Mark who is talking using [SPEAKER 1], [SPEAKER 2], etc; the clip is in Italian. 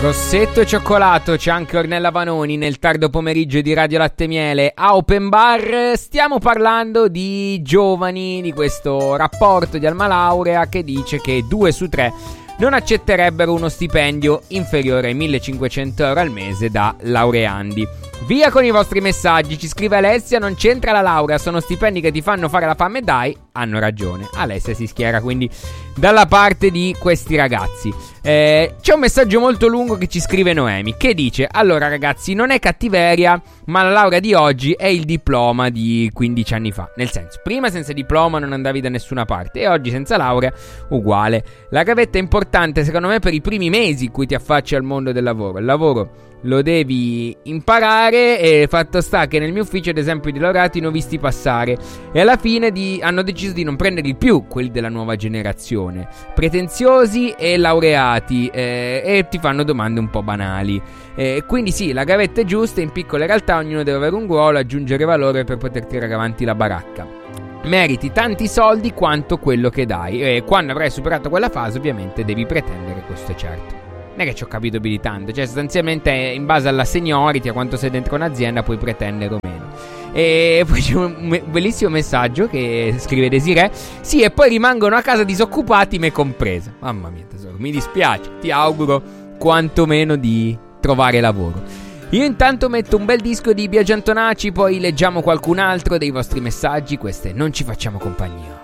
[SPEAKER 1] Rossetto e cioccolato, c'è anche Ornella Vanoni nel tardo pomeriggio di Radio Latte Miele a Open Bar. Stiamo parlando di giovani, di questo rapporto di Alma Laurea che dice che 2 su 3 non accetterebbero uno stipendio inferiore ai 1.500 euro al mese da laureandi. Via con i vostri messaggi, ci scrive Alessia: non c'entra la laurea, sono stipendi che ti fanno fare la fame, dai. Hanno ragione, Alessia si schiera quindi dalla parte di questi ragazzi. C'è un messaggio molto lungo che ci scrive Noemi, che dice: allora ragazzi, non è cattiveria, ma la laurea di oggi è il diploma di 15 anni fa. Nel senso, prima senza diploma non andavi da nessuna parte, e oggi senza laurea uguale. La gavetta è importante secondo me per i primi mesi in cui ti affacci al mondo del lavoro. Il lavoro lo devi imparare, e fatto sta che nel mio ufficio ad esempio di laureati ne ho visti passare, e alla fine hanno deciso di non prenderli più quelli della nuova generazione, pretenziosi e laureati, e ti fanno domande un po' banali. Quindi sì, la gavetta è giusta, in piccole realtà ognuno deve avere un ruolo, aggiungere valore per poter tirare avanti la baracca. Meriti tanti soldi quanto quello che dai, e quando avrai superato quella fase ovviamente devi pretendere, questo è certo. Non è che ci ho capito più di tanto, cioè sostanzialmente in base alla seniority, a quanto sei dentro un'azienda, puoi pretendere o meno. E poi c'è un bellissimo messaggio che scrive Desiree: sì, e poi rimangono a casa disoccupati, me compresa. Mamma mia tesoro, mi dispiace, ti auguro quantomeno di trovare lavoro. Io intanto metto un bel disco di Biagio Antonacci, poi leggiamo qualcun altro dei vostri messaggi. Queste Non ci facciamo compagnia.